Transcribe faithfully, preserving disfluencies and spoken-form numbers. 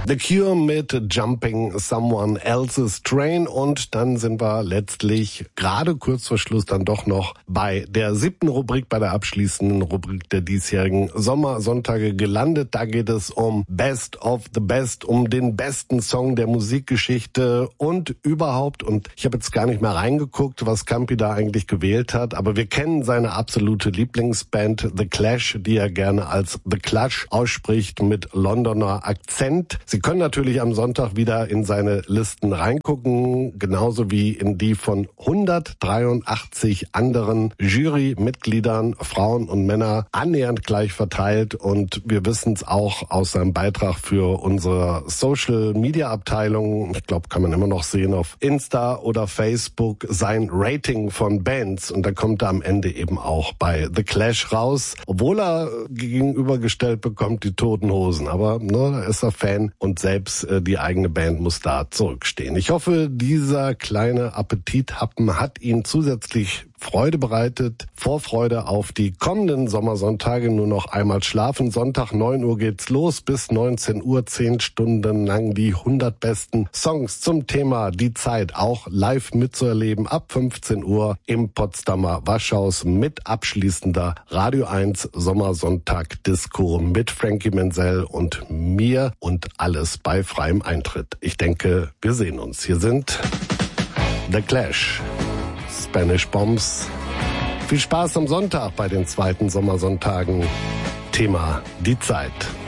The Cure mit Jumping Someone Else's Train und dann sind wir letztlich gerade kurz vor Schluss dann doch noch bei der siebten Rubrik, bei der abschließenden Rubrik der diesjährigen Sommersonntage gelandet. Da geht es um Best of the Best, um den besten Song der Musikgeschichte und überhaupt. Und ich habe jetzt gar nicht mehr reingeguckt, was Campi da eigentlich gewählt hat, aber wir kennen seine absolute Lieblingsband The Clash, die er gerne als The Clash ausspricht mit Londoner Akzent. Sie können natürlich am Sonntag wieder in seine Listen reingucken, genauso wie in die von hundertdreiundachtzig anderen Jurymitgliedern, Frauen und Männer, annähernd gleich verteilt. Und wir wissen es auch aus seinem Beitrag für unsere Social-Media-Abteilung, ich glaube, kann man immer noch sehen auf Insta oder Facebook, sein Rating von Bands. Und da kommt er am Ende eben auch bei The Clash raus, obwohl er gegenübergestellt bekommt die Toten Hosen. Aber ne, da ist er Fan und selbst äh, die eigene Band muss da zurückstehen. Ich hoffe, dieser kleine Appetithappen hat ihn zusätzlich Freude bereitet, Vorfreude auf die kommenden Sommersonntage. Nur noch einmal schlafen. Sonntag neun Uhr geht's los, bis neunzehn Uhr, zehn Stunden lang die hundert besten Songs zum Thema Die Zeit auch live mitzuerleben. Ab fünfzehn Uhr im Potsdamer Waschhaus mit abschließender Radio eins Sommersonntag Disco mit Frankie Menzel und mir und alles bei freiem Eintritt. Ich denke, wir sehen uns. Hier sind The Clash, Spanish Bombs. Viel Spaß am Sonntag bei den zweiten Sommersonntagen. Thema Die Zeit.